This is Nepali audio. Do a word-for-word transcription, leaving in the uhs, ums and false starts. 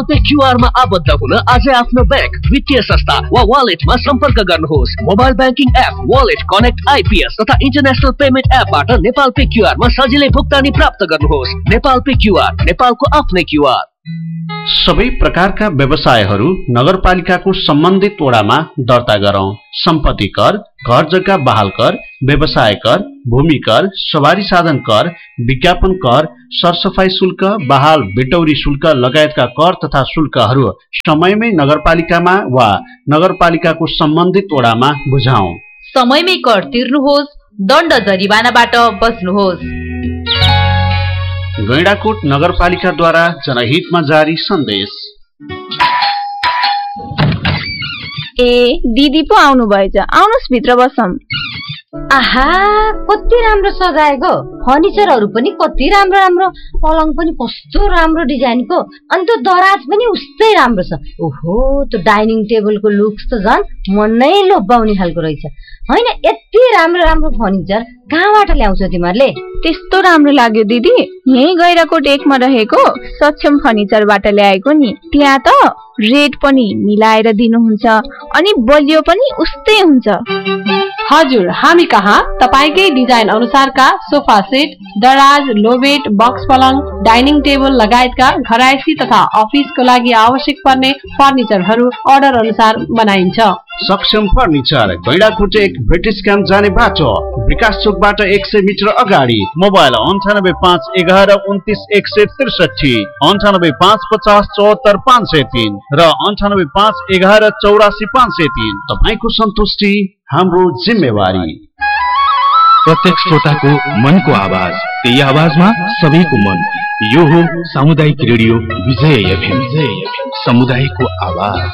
क्यूआर मा आबद्ध हुन आजै आफ्नो बैंक, वित्तीय संस्था वा वालेटमा सम्पर्क गर्नुहोस्। Mobile banking app, wallet, connect IPS तथा इन्टरनेशनल पेमेन्ट एपबाट नेपाल पे क्यूआर मा सजिलै भुक्तानी प्राप्त गर्नुहोस्। नेपाल पे क्यूआर, नेपालको आफ्नै क्यूआर। सबै प्रकारका व्यवसायहरू नगरपालिकाको सम्बन्धित वडामा दर्ता गरौं। सम्पत्ति कर, घर जग्गा बहाल कर, व्यवसाय कर, भूमि कर, सवारी साधन कर, विज्ञापन कर, सरसफाई शुल्क, बहाल बिटौरी शुल्क लगायतका कर तथा शुल्कहरू समयमै नगरपालिकामा वा नगरपालिकाको सम्बन्धित वडामा बुझाउँ। समयमै कर तिर्नुहोस्, दण्ड जरिवानाबाट बच्नुहोस्। गैंडाकोट नगरपालिकाद्वारा जनहितमा जारी सन्देश। ए दिदी पो आउनु भएछ, आउनुस् भित्र बसौं। आहा कति राम्रो सजाएको, फर्निचरहरू पनि कति राम्रो राम्रो, पलङ पनि कस्तो राम्रो डिजाइनको, अनि त्यो दराज पनि उस्तै राम्रो छ। ओहो त्यो डाइनिङ टेबलको लुक्स त झन् मन नै लोभ्याउने खालको रहेछ। हैन यति राम्रो राम्रो फर्निचर कहाँबाट ल्याउँछौ तिमीहरूले? त्यस्तो राम्रो लाग्यो दिदी, यही गैराकोट एकमा रहेको सक्षम फर्निचरबाट ल्याएको नि। त्यहाँ त रेट पनि मिलाएर दिनुहुन्छ अनि बलियो पनि उस्तै हुन्छ। हजुर, हामी कहाँ तपाईकै डिजाइन अनुसारका सोफा सेट, दराज, लोबेट, बक्स पलङ, डाइनिङ टेबल लगायतका घरायसी तथा अफिसको लागि आवश्यक पर्ने फर्निचरहरू अर्डर अनुसार बनाइन्छ। सक्षम फर्निचर, गैंडाकोट एक ब्रिटिश क्याम्प जाने बाटो, विकास चोकबाट एक सय मिटर अगाडि। मोबाइल अन्ठानब्बे पाँच एघार उन्तिस एक सय त्रिसठी, अन्ठानब्बे पाँच पचास चौहत्तर पाँच सय तीन र अन्ठानब्बे पाँच एघार चौरासी पाँच सय तीन। तपाईको सन्तुष्टि हाम्रो जिम्मेवारी। प्रत्येक श्रोताको मनको आवाज, त्यही आवाजमा सबैको मन। यो हो सामुदायिक रेडियो विजय एफएम, समुदायको आवाज।